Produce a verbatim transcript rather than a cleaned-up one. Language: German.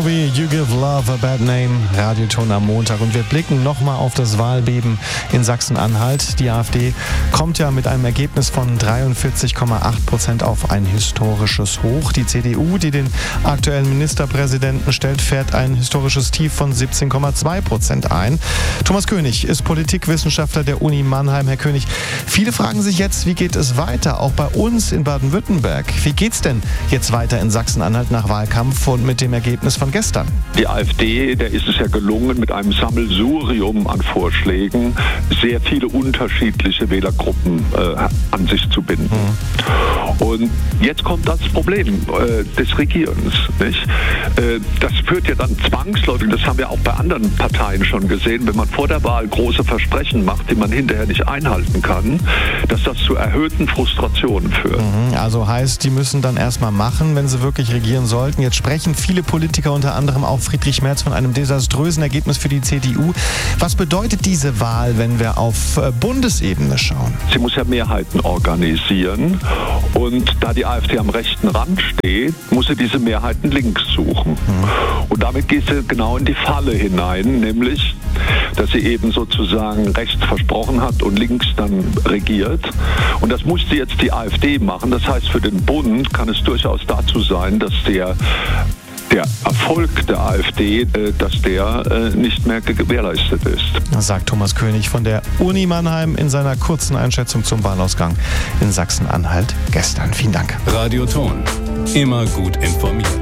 Wie You Give Love a Bad Name, Radioton am Montag. Und wir blicken nochmal auf das Wahlbeben in Sachsen-Anhalt. Die AfD kommt ja mit einem Ergebnis von dreiundvierzig Komma acht Prozent auf ein historisches Hoch. Die C D U, die den aktuellen Ministerpräsidenten stellt, fährt ein historisches Tief von siebzehn Komma zwei Prozent ein. Thomas König ist Politikwissenschaftler der Uni Mannheim. Herr König, viele fragen sich jetzt, wie geht es weiter, auch bei uns in Baden-Württemberg? Wie geht es denn jetzt weiter in Sachsen-Anhalt nach Wahlkampf und mit dem Ergebnis von gestern? Die AfD, der ist es ja gelungen, mit einem Sammelsurium an Vorschlägen sehr viele unterschiedliche Wählergruppen äh, an sich zu binden. Mhm. Und jetzt kommt das Problem äh, des Regierens. Nicht? Äh, das führt ja dann zwangsläufig, das haben wir auch bei anderen Parteien schon gesehen, wenn man vor der Wahl große Versprechen macht, die man hinterher nicht einhalten kann, dass das zu erhöhten Frustrationen führt. Mhm. Also heißt, die müssen dann erstmal machen, wenn sie wirklich regieren sollten. Jetzt sprechen viele Politiker, unter anderem auch Friedrich Merz, von einem desaströsen Ergebnis für die C D U. Was bedeutet diese Wahl, wenn wir auf Bundesebene schauen? Sie muss ja Mehrheiten organisieren und da die AfD am rechten Rand steht, muss sie diese Mehrheiten links suchen. Mhm. Und damit geht sie genau in die Falle hinein, nämlich, dass sie eben sozusagen rechts versprochen hat und links dann regiert. Und das musste jetzt die AfD machen. Das heißt, für den Bund kann es durchaus dazu sein, dass der der Erfolg der AfD, äh, dass der äh, nicht mehr gewährleistet ist. Sagt Thomas König von der Uni Mannheim in seiner kurzen Einschätzung zum Wahlausgang in Sachsen-Anhalt gestern. Vielen Dank. Radioton. Immer gut informiert.